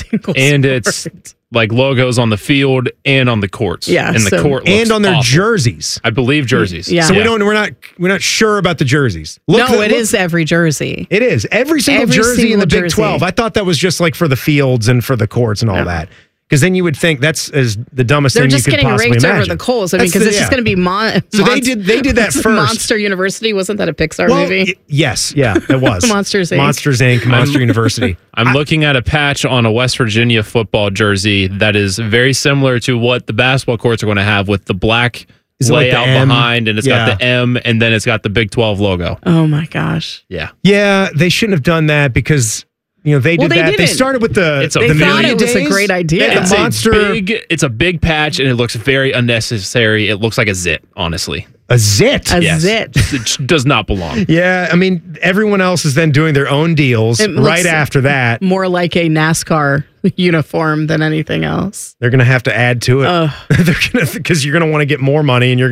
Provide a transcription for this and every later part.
single And sport. it's like logos on the field and on the courts. Yeah, and the court looks and on their awful. jerseys. I believe jerseys. Yeah. So we're not sure about the jerseys. It is every jersey. It is every single jersey in the Big 12. I thought that was just like for the fields and for the courts and all that. Because then you would think that's the dumbest thing you could possibly imagine. They're just getting raked over the coals. I mean, because it's just going to be So they did that first. Monster University, wasn't that a Pixar movie? Yes, yeah, it was. Monsters Inc. Monsters Inc. Monster University. I'm looking at a patch on a West Virginia football jersey that is very similar to what the basketball courts are going to have with the black layout behind, and it's got the M, and then it's got the Big 12 logo. Oh my gosh. Yeah. Yeah, they shouldn't have done that because they did that. They started with they thought it was a great idea. It's a big patch, and it looks very unnecessary. It looks like a zit, honestly. A zit? Zit. It does not belong. Yeah, I mean, everyone else is then doing their own deals right after that. More like a NASCAR uniform than anything else. They're going to have to add to it. Because you're going to want to get more money, and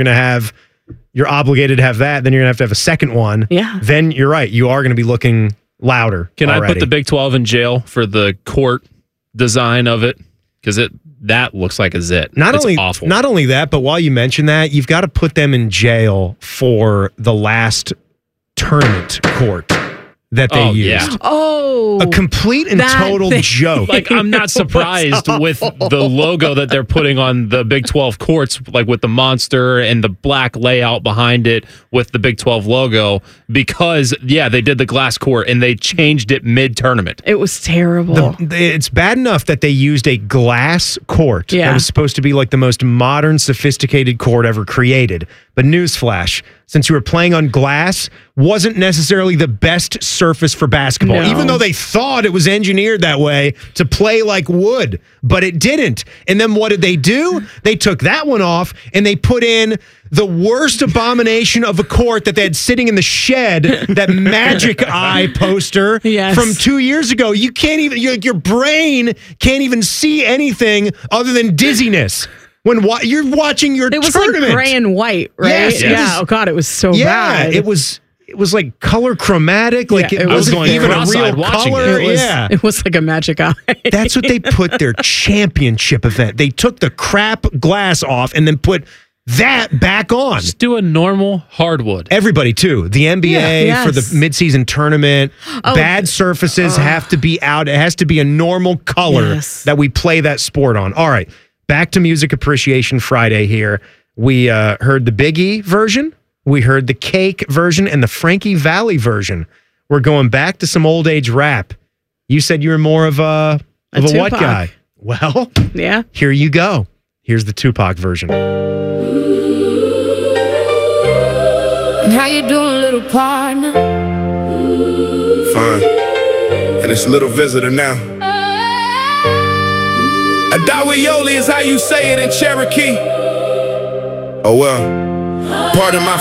you're obligated to have that. Then you're going to have a second one. Yeah. Then you're right. You are going to be looking louder. Can I put the Big 12 in jail for the court design of it? Because that looks like a zit. It's awful. Not only that, but while you mention that, you've got to put them in jail for the last tournament court that they used. Yeah. Oh, a complete and total joke. Like, I'm not surprised with the logo that they're putting on the Big 12 courts, like with the monster and the black layout behind it with the Big 12 logo, because, they did the glass court and they changed it mid-tournament. It was terrible. It's bad enough that they used a glass court that was supposed to be like the most modern, sophisticated court ever created. But newsflash, since you were playing on glass, wasn't necessarily the best surface for basketball, even though they thought it was engineered that way to play like wood, but it didn't. And then what did they do? They took that one off and they put in the worst abomination of a court that they had sitting in the shed, that Magic Eye poster from 2 years ago. You can't even, your brain can't even see anything other than dizziness. When you're watching your tournament. It was like gray and white, right? Yes, yeah. Oh God, it was so bad. It was like color chromatic. Like it was wasn't even a real color. It was like a Magic Eye. That's what they put their championship event. They took the crap glass off and then put that back on. Just do a normal hardwood. Everybody too. The NBA for the midseason tournament. Bad surfaces have to be out. It has to be a normal color that we play that sport on. All right. Back to Music Appreciation Friday here. We heard the Big E version, we heard the Cake version, and the Frankie Valli version. We're going back to some old age rap. You said you were more of a what guy? Well, here you go. Here's the Tupac version. How you doing, little partner? Fine. And it's little visitor now. Adawayoli is how you say it in Cherokee. Oh well, pardon my